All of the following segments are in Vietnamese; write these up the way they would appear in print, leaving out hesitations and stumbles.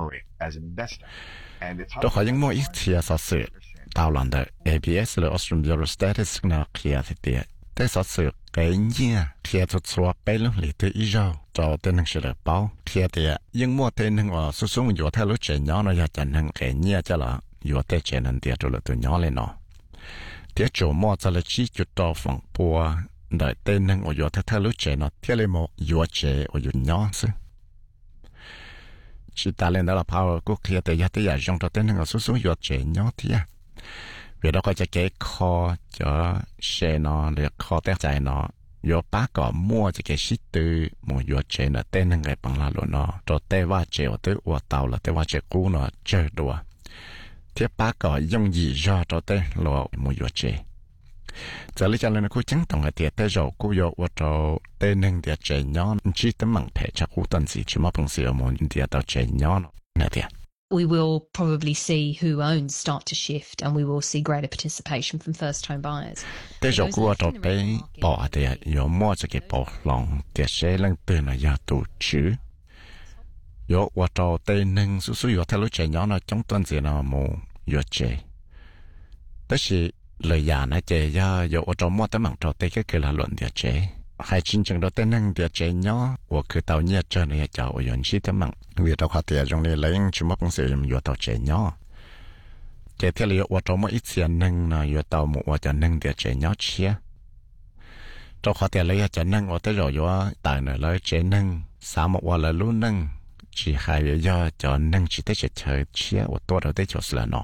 Đó khỏi những mối ít chia sẻ sự tao làm được ABS là Austrian Bureau of Statistics nào kia thì tiệtแต่สอสือเกยเนี่ยเทียทุชัวไปลุหลีตัวอีเจ้าจอเต้นหนึ่งเฉลยเป้าเทียเตียยังมัวเต้นหนึ่งว่าสู้ๆอยู่ถ้ารู้เจย้อนเราอยากจะหนึ่งเกยเนี่ยจะละอยู่เต้เจนันเตียตัวละตัวย้อนเลยเนาะเทียโจมัวจะละชี้จุดต่อฝั่งปัวได้เต้นหนึ่งว่าอยู่ถ้ารู้เจเนาะเทียเลยมัวอยู่เจว่าอยู่ย้อนซึชิตาเล่นได้ละพาวก็เคลียแต่ยาเตียจงตัวเต้นหนึ่งว่าสู้ๆอยู่เจย้อนเทียvì đó có cho cái kho cho xe nó được kho té dài nó vô bác có mua cho cái shit từ mua vô chơi nó tên người bằng là luôn nó cho té va chèo tới qua tàu là té va chèo cũ nó chơi đùa thế bác có dùng gì cho té lo mua vô chơi giờ lấy cho nên cô chứng tổng là tiệt tới rồi cô vô qua cho tên người tiệt chơi nhon chỉ tấm bằng thẻ cho cô tuần gì chỉ mà bằng sự muốn tiệt tao chơi nhon nè tiệt. We will probably see who owns start to shift and we will see greater participation from first-home buyers. Thế rồi cô ở đây bỏ thì có mua cho cái bỏ lòng thì sẽ lên từ là nhà tù chứ. Có ở đây nên số có theo lối chạy nhỏ nó trong tuần gì nào mù có chạy. Thế thì lời giả nó chạy ra có ở mua tới mảng trò tây cái là luận địa chạy. Hai chính trường đó tên năng địa chế nhỏ của cứ tàu nhiệt cho này cháu ở yon chi tấm mạng vì tàu khát tiền trong này lấy chúng mất công sử dụng vô tàu chế nhỏ chế theo liệu ở trong mỗi ít tiền năng là vô tàu một ở trong năng địa chế nhỏ chia tàu khát tiền lấy cho năng ở tới rồi vô tài này lấy chế năng sao một ở là luôn năng chỉ hai về do cho năng chỉ tới chế chơi chia ởตัวđầu tới chỗ là nó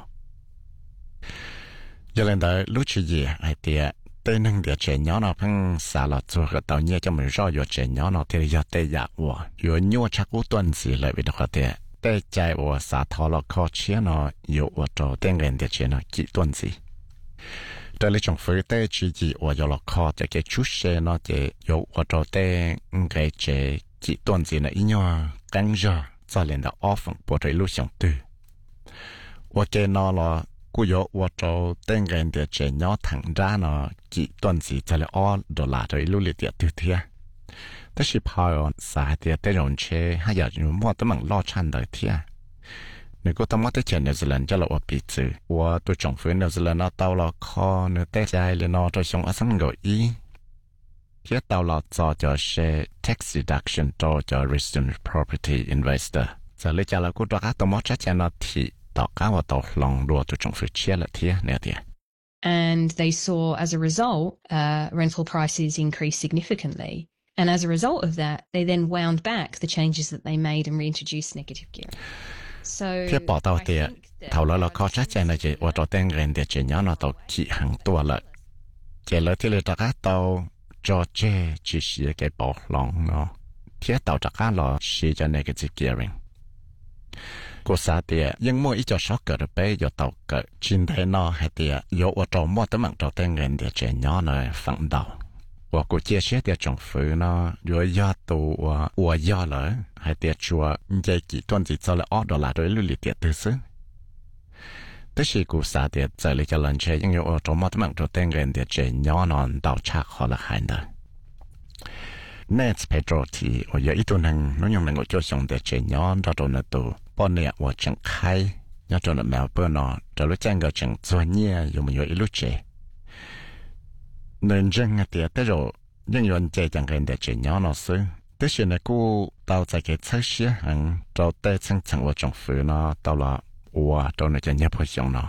giờ lên tới lúc chỉ gì hai tiền tên năng địa chế nhỏ nó phăng xả lọt cho cái tàu nhẹ cho mình rõ vô chế nhỏ nó thì giờ tê dạ của vô nhua chắc cú tuần gì lại bị đó thế tê chạy của xả thọ lọt khó chia nó vô ở chỗ tên người địa chế nó kỹ tuần gì đây là trong phía tê chỉ gì ở vô lọt khó cho cái chút xe nó chỉ vô ở chỗ tê cái chế kỹ tuần gì nó ý nhau căng giờ cho lên đó off bộ trái lúc xong từ ở trên nó là cú yo wa cho tên người địa chế nhỏ thẳng ra nó chỉ tuần gì cho là đô la rồi lưu liệt tiệt thiaแต่สิพอสาเตียแต่รอนเชให้อยากอยู่มั่วแต่มันล่อชันเลยเทียนี่ก็ต้องมาแต่เจนนิวซีแลนด์จะเราว่าปีจือว่าตัวจงฟื้นนิวซีแลนด์เราเตาเราคอเนื้อแต่ใจเลยเนาะตัวชงอสังกอีเทียเตาเราจอจะเช tax deduction ต่อจะ resident property investor จะเลยจะเราก็ตัวตัวมอชัดเจนที่ต่อก้าวต่อลองดูตัวจงฟื้นเชียละเทียเนี่ยเทีย And they saw, as a result, rental prices increase significantly. And as a result of that, they then wound back the changes that they made and reintroduced negative gearing. So, I think that thầu là khó chắc chắn là chỉ ở chỗ tên người địa chỉ nhỏ nó tàu chỉ hàng tua lợi chỉ lợi thì lợi tất cả tàu cho chế chỉ là cái bảo lòng nó thiết tàu tất cả là chỉ cho negative gearing cô xã tiệt nhưng mỗi ít cho sót cỡ được bé do tàu cỡ trên thế nó hay tiệt do ở trong mỗi tấm mạng trong tên người địa chỉ nhỏ này phẳng đầu và cô chia sẻ tiệt trong phứ nó rồi do tụ và do lỡ hay tiệt chùa dây chỉ tuần chỉ cho là $8 rồi lưu tiệt từ xứ tức là cô xã tiệt giờ lấy cho lần chơi nhưng ở trong mỗi tấm mạng trong tên người địa chỉ nhỏ nó đào chắc họ là hai đời Nets Pedro thì ở dưới tuần hàng nó dùng năng cho dùng địa chỉ nhỏ đó rồi nó tụ bọn nè và chẳng khai nhớ cho nó mèo bơ nó cho lúc chẳng có chẳng cho nhẹ dùng một ít lúc trẻ nên chẳng nghe tiếng tới rồi nhưng yon chơi chẳng cái để chơi nhỏ nó xứ tới khi này cô tao tại cái chơi xía hàng cho tới chẳng chẳng vào trong phứ nó tao là ủa cho nó chẳng nhớ phải dùng nó